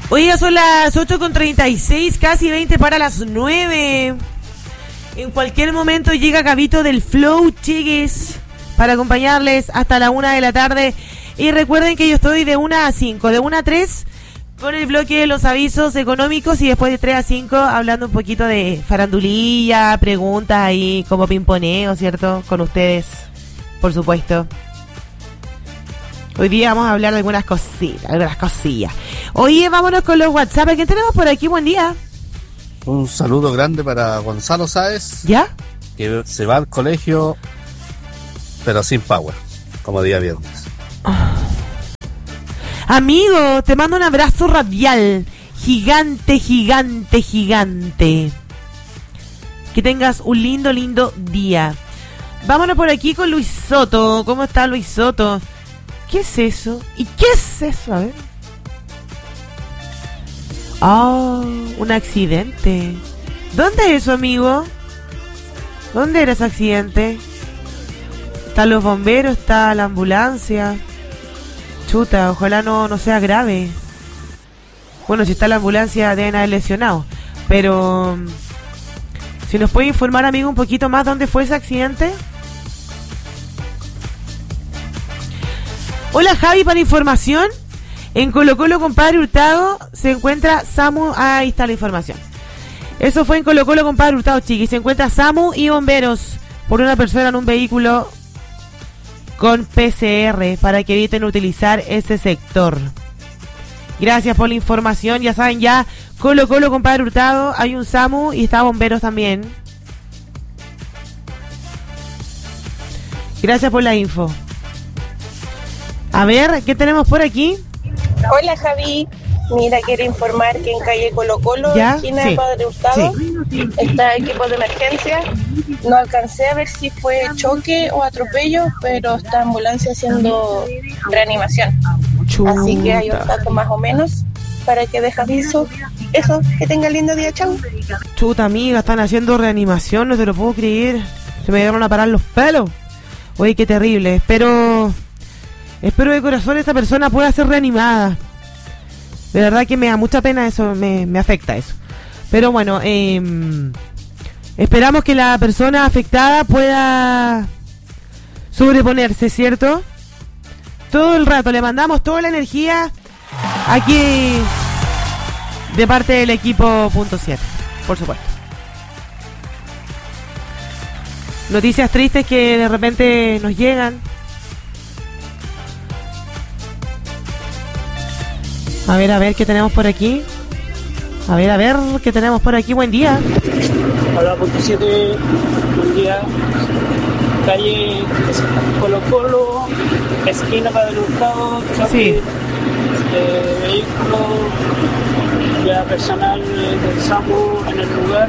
Hoy ya son las 8:36, casi 20 para las 9. En cualquier momento llega Gabito del Flow, chiquis, para acompañarles hasta la 1 de la tarde. Y recuerden que yo estoy de 1 a 5, de 1 a 3 con el bloque de los avisos económicos y después de 3 a 5 hablando un poquito de farandulilla, preguntas ahí como pimponeo, ¿cierto? Con ustedes, por supuesto. Hoy día vamos a hablar de algunas cosillas. Oye, vámonos con los WhatsApp. ¿Qué tenemos por aquí? Buen día. Un saludo grande para Gonzalo Sáez. ¿Ya? Que se va al colegio, pero sin power, como día viernes. Amigo, te mando un abrazo radial. Gigante, gigante, gigante. Que tengas un lindo, lindo día. Vámonos por aquí con Luis Soto. ¿Cómo está Luis Soto? ¿Qué es eso? ¿Y qué es eso? A ver. Oh, un accidente. ¿Dónde es eso, amigo? ¿Dónde era ese accidente? Están los bomberos, está la ambulancia. Chuta, ojalá no sea grave. Bueno, si está la ambulancia deben haber lesionado. Pero si nos puede informar, amigo, un poquito más dónde fue ese accidente. Hola, Javi, para información. En Colo Colo, compadre Hurtado, se encuentra Samu. Ahí está la información. Eso fue en Colo Colo, compadre Hurtado, chiqui. Se encuentra Samu y bomberos por una persona en un vehículo con PCR para que eviten utilizar ese sector. Gracias por la información. Ya saben, ya Colo Colo, compadre Hurtado, hay un Samu y está bomberos también. Gracias por la info. A ver, ¿qué tenemos por aquí? Hola, Javi. Mira, quiero informar que en calle Colo Colo, esquina de Padre Hurtado, está equipo de emergencia. No alcancé a ver si fue choque o atropello, pero está ambulancia haciendo reanimación. Así que hay un dato más o menos para que deje aviso. Eso, que tenga lindo día, chau. Chuta, amiga, están haciendo reanimación, no te lo puedo creer. Se me llegaron a parar los pelos. Oye, qué terrible. Espero de corazón esta persona pueda ser reanimada. De verdad que me da mucha pena eso, me afecta eso. Pero bueno, esperamos que la persona afectada pueda sobreponerse, ¿cierto? Todo el rato le mandamos toda la energía aquí de parte del equipo Punto 7, por supuesto. Noticias tristes que de repente nos llegan. A ver, ¿qué tenemos por aquí? A ver, ¿qué tenemos por aquí? Buen día. Hola, Punto 7, buen día. Calle Colo Colo, esquina Padre Hurtado, choque de vehículo, ya personal del SAMU en el lugar.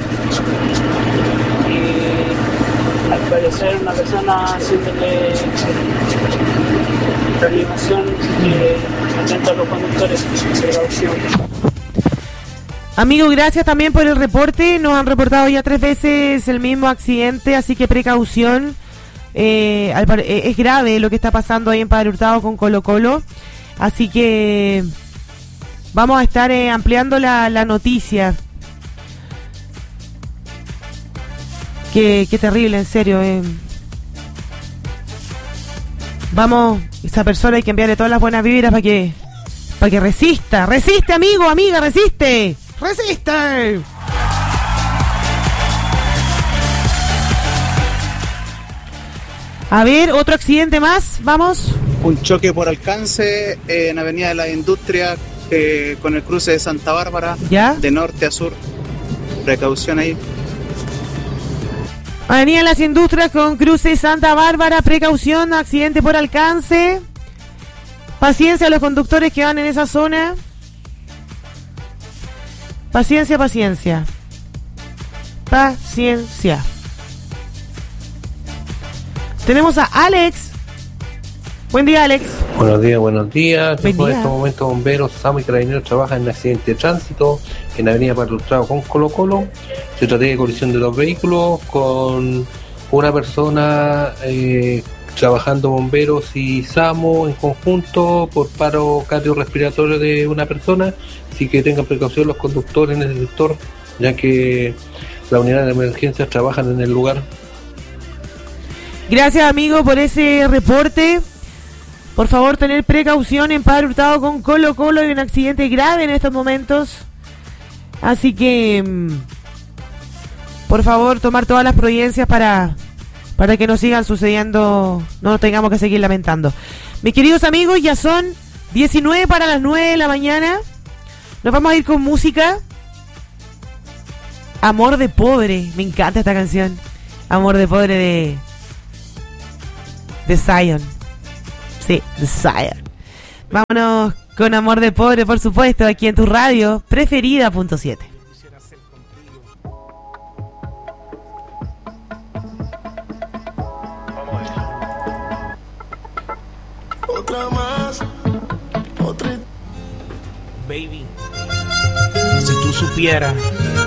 Y al parecer una persona haciéndole reanimación, atento a los conductores, precaución. Amigo, gracias también por el reporte. Nos han reportado ya 3 veces el mismo accidente, así que precaución. Es grave lo que está pasando ahí en Padre Hurtado con Colo Colo. Así que vamos a estar ampliando la noticia. Qué terrible, en serio. Vamos, esa persona hay que enviarle todas las buenas vibras para que resista. ¡Resiste, amigo, amiga, resiste! ¡Resiste! A ver, otro accidente más, vamos. Un choque por alcance en Avenida de la Industria con el cruce de Santa Bárbara, ¿ya? De norte a sur. Precaución ahí. Avenida de las Industrias con cruce Santa Bárbara, precaución, accidente por alcance. Paciencia a los conductores que van en esa zona. Paciencia. Tenemos a Alex. Buen día, Alex. Buenos días. Buen día. En estos momentos bomberos, SAMU y Carabineros trabajan en un accidente de tránsito en la avenida Padre Hurtado con Colo Colo. Se trata de colisión de 2 vehículos con una persona trabajando bomberos y SAMU en conjunto por paro cardiorrespiratorio de una persona, así que tengan precaución los conductores en ese sector, ya que la unidad de emergencias trabajan en el lugar. Gracias, amigo, por ese reporte. Por favor, tener precaución en Padre Hurtado con Colo Colo. Hay un accidente grave en estos momentos. Así que, por favor, tomar todas las providencias para que no sigan sucediendo, no nos tengamos que seguir lamentando. Mis queridos amigos, ya son 19 para las 9 de la mañana. Nos vamos a ir con música. Amor de Pobre. Me encanta esta canción. Amor de Pobre de Zion. Sí, de Zion. Vámonos con Amor de Pobre, por supuesto, aquí en tu radio preferida.7. Otra más, otra. Baby, si tú supieras